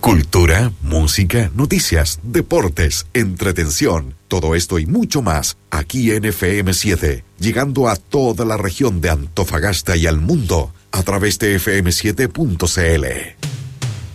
Cultura, música, noticias, deportes, entretención, todo esto y mucho más aquí en FM7, llegando a toda la región de Antofagasta y al mundo a través de fm7.cl.